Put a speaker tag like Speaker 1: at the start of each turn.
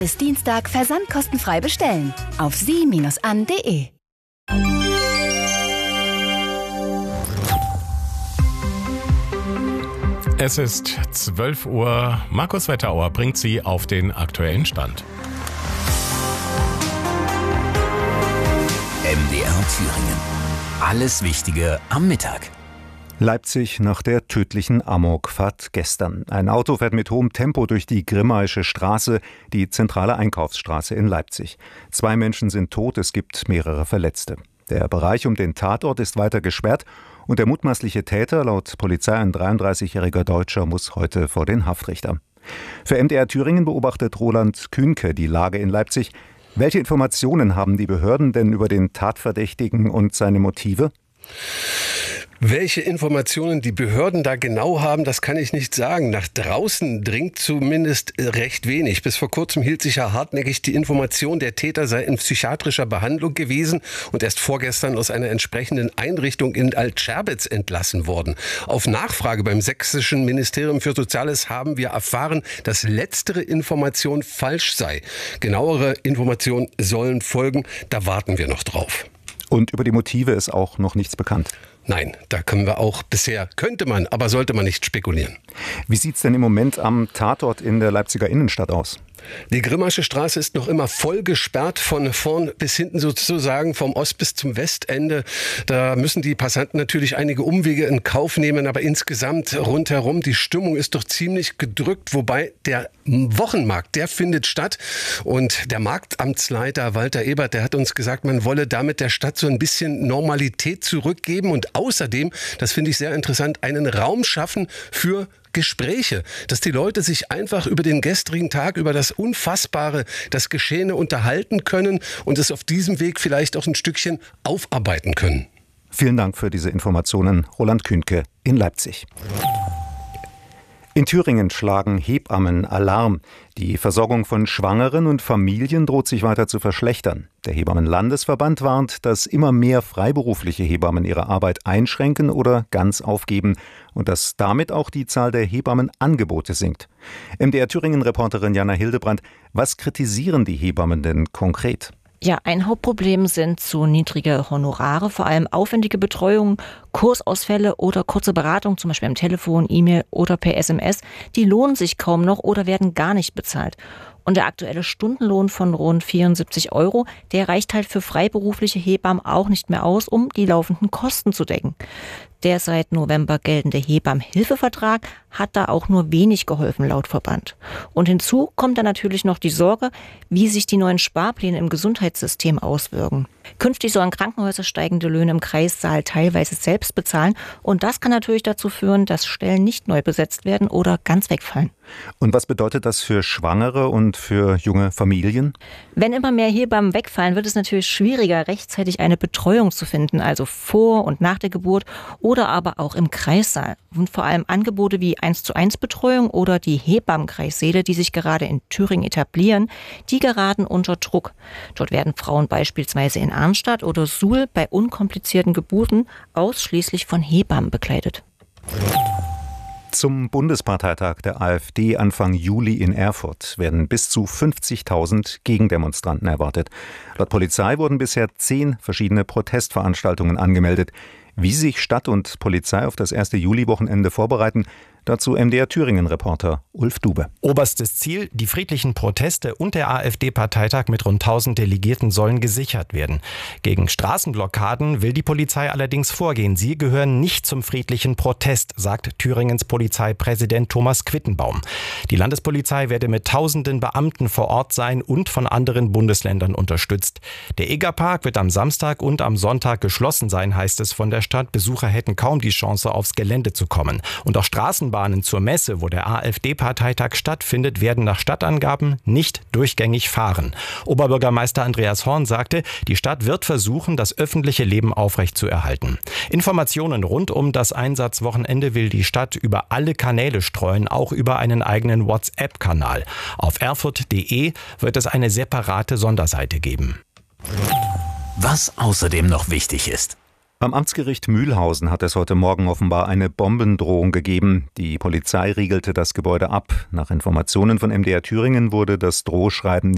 Speaker 1: Bis Dienstag versandkostenfrei bestellen. Auf sie-an.de.
Speaker 2: Es ist 12 Uhr. Markus Wetterauer bringt Sie auf den aktuellen Stand.
Speaker 3: MDR Thüringen. Alles Wichtige am Mittag.
Speaker 4: Leipzig nach der tödlichen Amokfahrt gestern. Ein Auto fährt mit hohem Tempo durch die Grimmaische Straße, die zentrale Einkaufsstraße in Leipzig. 2 Menschen sind tot, es gibt mehrere Verletzte. Der Bereich um den Tatort ist weiter gesperrt und der mutmaßliche Täter, laut Polizei ein 33-jähriger Deutscher, muss heute vor den Haftrichter. Für MDR Thüringen beobachtet Roland Kühnke die Lage in Leipzig. Welche Informationen haben die Behörden denn über den Tatverdächtigen und seine Motive?
Speaker 5: Welche Informationen die Behörden da genau haben, das kann ich nicht sagen. Nach draußen dringt zumindest recht wenig. Bis vor kurzem hielt sich ja hartnäckig die Information, der Täter sei in psychiatrischer Behandlung gewesen und erst vorgestern aus einer entsprechenden Einrichtung in Altscherbitz entlassen worden. Auf Nachfrage beim sächsischen Ministerium für Soziales haben wir erfahren, dass letztere Information falsch sei. Genauere Informationen sollen folgen, da warten wir noch drauf.
Speaker 4: Und über die Motive ist auch noch nichts bekannt.
Speaker 5: Nein, da können wir auch bisher, könnte man, aber sollte man nicht spekulieren.
Speaker 4: Wie sieht es denn im Moment am Tatort in der Leipziger Innenstadt aus?
Speaker 5: Die Grimmaische Straße ist noch immer voll gesperrt, von vorn bis hinten sozusagen, vom Ost- bis zum Westende. Da müssen die Passanten natürlich einige Umwege in Kauf nehmen, aber insgesamt rundherum, die Stimmung ist doch ziemlich gedrückt, wobei der Wochenmarkt, der findet statt und der Marktamtsleiter Walter Ebert, der hat uns gesagt, man wolle damit der Stadt so ein bisschen Normalität zurückgeben und außerdem, das finde ich sehr interessant, einen Raum schaffen für Gespräche, dass die Leute sich einfach über den gestrigen Tag, über das Unfassbare, das Geschehene unterhalten können und es auf diesem Weg vielleicht auch ein Stückchen aufarbeiten können.
Speaker 4: Vielen Dank für diese Informationen, Roland Kühnke in Leipzig. In Thüringen schlagen Hebammen Alarm. Die Versorgung von Schwangeren und Familien droht sich weiter zu verschlechtern. Der Hebammenlandesverband warnt, dass immer mehr freiberufliche Hebammen ihre Arbeit einschränken oder ganz aufgeben und dass damit auch die Zahl der Hebammenangebote sinkt. MDR Thüringen-Reporterin Jana Hildebrandt, was kritisieren die Hebammen denn konkret?
Speaker 6: Ja, ein Hauptproblem sind zu niedrige Honorare, vor allem aufwendige Betreuung, Kursausfälle oder kurze Beratung, zum Beispiel am Telefon, E-Mail oder per SMS. Die lohnen sich kaum noch oder werden gar nicht bezahlt. Und der aktuelle Stundenlohn von rund 74 €, der reicht halt für freiberufliche Hebammen auch nicht mehr aus, um die laufenden Kosten zu decken. Der seit November geltende Hebammenhilfevertrag hat da auch nur wenig geholfen, laut Verband. Und hinzu kommt dann natürlich noch die Sorge, wie sich die neuen Sparpläne im Gesundheitssystem auswirken. Künftig sollen Krankenhäuser steigende Löhne im Kreissaal teilweise selbst bezahlen. Und das kann natürlich dazu führen, dass Stellen nicht neu besetzt werden oder ganz wegfallen.
Speaker 4: Und was bedeutet das für Schwangere und für junge Familien?
Speaker 6: Wenn immer mehr Hebammen wegfallen, wird es natürlich schwieriger, rechtzeitig eine Betreuung zu finden, also vor und nach der Geburt oder aber auch im Kreissaal. Und vor allem Angebote wie 1:1 Betreuung oder die Hebammenkreissäle, die sich gerade in Thüringen etablieren, die geraten unter Druck. Dort werden Frauen beispielsweise in Arnstadt oder Suhl bei unkomplizierten Geburten ausschließlich von Hebammen begleitet.
Speaker 4: Zum Bundesparteitag der AfD Anfang Juli in Erfurt werden bis zu 50.000 Gegendemonstranten erwartet. Laut Polizei wurden bisher 10 verschiedene Protestveranstaltungen angemeldet. Wie sich Stadt und Polizei auf das erste Juliwochenende vorbereiten, dazu MDR Thüringen-Reporter Ulf Dube.
Speaker 7: Oberstes Ziel, die friedlichen Proteste und der AfD-Parteitag mit rund 1000 Delegierten sollen gesichert werden. Gegen Straßenblockaden will die Polizei allerdings vorgehen. Sie gehören nicht zum friedlichen Protest, sagt Thüringens Polizeipräsident Thomas Quittenbaum. Die Landespolizei werde mit tausenden Beamten vor Ort sein und von anderen Bundesländern unterstützt. Der Egerpark wird am Samstag und am Sonntag geschlossen sein, heißt es von der Stadt. Besucher hätten kaum die Chance, aufs Gelände zu kommen. Und auch Straßenbahnen zur Messe, wo der AfD-Parteitag stattfindet, werden nach Stadtangaben nicht durchgängig fahren. Oberbürgermeister Andreas Horn sagte, die Stadt wird versuchen, das öffentliche Leben aufrechtzuerhalten. Informationen rund um das Einsatzwochenende will die Stadt über alle Kanäle streuen, auch über einen eigenen WhatsApp-Kanal. Auf erfurt.de wird es eine separate Sonderseite geben.
Speaker 3: Was außerdem noch wichtig ist.
Speaker 4: Beim Amtsgericht Mühlhausen hat es heute Morgen offenbar eine Bombendrohung gegeben. Die Polizei riegelte das Gebäude ab. Nach Informationen von MDR Thüringen wurde das Drohschreiben